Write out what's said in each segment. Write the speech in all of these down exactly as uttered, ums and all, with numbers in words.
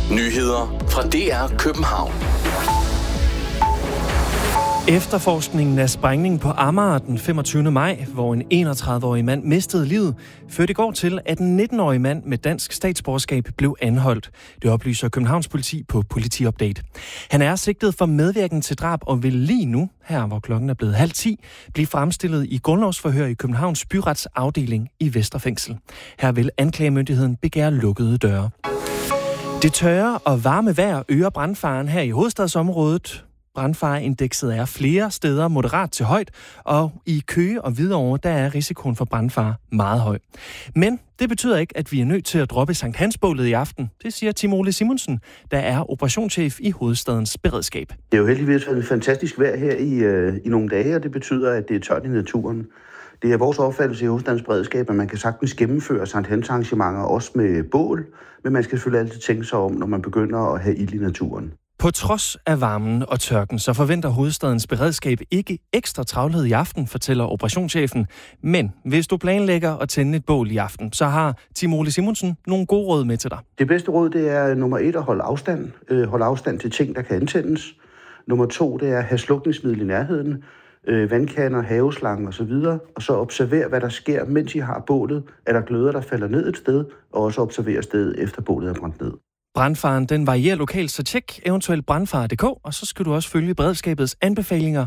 Nyheder fra D R København. Efterforskningen af sprængningen på Amager den femogtyvende maj, hvor en enogtredive-årig mand mistede livet, førte i går til, at en nitten-årig mand med dansk statsborgerskab blev anholdt. Det oplyser Københavns Politi på Politiupdate. Han er sigtet for medvirken til drab og vil lige nu, her hvor klokken er blevet halv ti, blive fremstillet i grundlovsforhør i Københavns byretsafdeling i Vesterfængsel. Her vil anklagemyndigheden begære lukkede døre. Det tørre og varme vejr øger brandfaren her i hovedstadsområdet. Brandfareindekset er flere steder moderat til højt, og i Køge og Hvidovre, der er risikoen for brandfare meget høj. Men det betyder ikke, at vi er nødt til at droppe Sankt Hans-bålet i aften. Det siger Tim Ole Simonsen, der er operationschef i hovedstadens beredskab. Det er jo heldigvis et fantastisk vejr her i, øh, i nogle dage, og det betyder, at det er tørt i naturen. Det er vores opfattelse i hovedstadens beredskab, at man kan sagtens gennemføre Sankt Hans-arrangementer også med bål, men man skal selvfølgelig altid tænke sig om, når man begynder at have ild i naturen. På trods af varmen og tørken, så forventer hovedstadens beredskab ikke ekstra travlhed i aften, fortæller operationschefen. Men hvis du planlægger at tænde et bål i aften, så har Tim Ole Simonsen nogle gode råd med til dig. Det bedste råd, det er nummer et at holde afstand. Øh, holde afstand til ting, der kan antændes. Nummer to, det er at have slukningsmiddel i nærheden. Øh, vandkander, haveslangen osv. Og så observer, hvad der sker, mens I har bålet. Er der gløder, der falder ned et sted, og også observere stedet efter bålet er brændt ned. Brandfaren, den varierer lokalt, så tjek eventuelt brandfare punktum d k, og så skal du også følge beredskabets anbefalinger.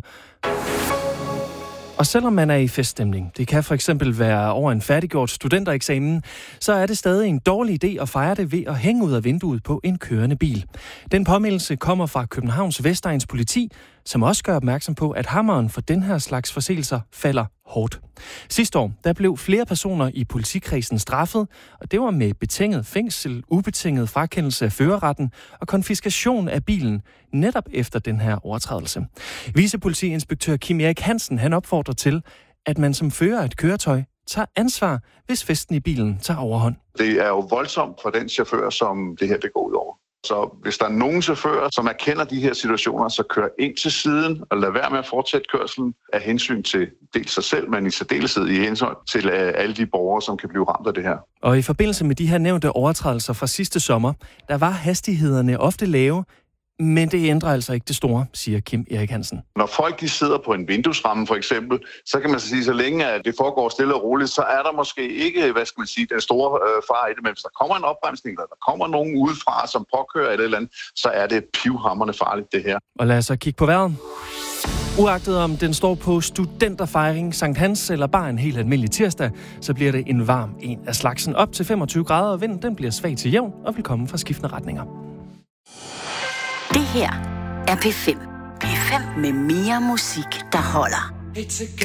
Og selvom man er i feststemning, det kan for eksempel være over en færdiggjort studentereksamen, så er det stadig en dårlig idé at fejre det ved at hænge ud af vinduet på en kørende bil. Den påmeldelse kommer fra Københavns Vestegns politi, som også gør opmærksom på, at hammeren for den her slags forseelser falder hårdt. Sidste år, der blev flere personer i politikredsen straffet, og det var med betinget fængsel, ubetinget frakendelse af førerretten og konfiskation af bilen, netop efter den her overtrædelse. Vicepolitiinspektør Kim Erik Hansen, han opfordrer til, at man som fører af et køretøj tager ansvar, hvis festen i bilen tager overhånd. Det er jo voldsomt for den chauffør, som det her det går ud over. Så hvis der er nogen chauffører, som erkender de her situationer, så kør ind til siden og lad være med at fortsætte kørslen af hensyn til dels sig selv, men i særdeleshed i hensyn til alle de borgere, som kan blive ramt af det her. Og i forbindelse med de her nævnte overtrædelser fra sidste sommer, der var hastighederne ofte lave, men det ændrer altså ikke det store, siger Kim Erik Hansen. Når folk de sidder på en vinduesramme for eksempel, så kan man så sige, så længe at det foregår stille og roligt, så er der måske ikke, hvad skal man sige, den store øh, fare i det. Men hvis der kommer en opbremsning, eller der kommer nogen udefra, som påkører et eller andet, så er det pivhamrende farligt det her. Og lad os så kigge på vejret. Uagtet om den står på studenterfejring, Sankt Hans eller bare en helt almindelig tirsdag, så bliver det en varm en af slagsen op til femogtyve grader, og vinden den bliver svag til jævn og vil komme fra skiftende retninger. Det her er P fem. P fem med mere musik, der holder.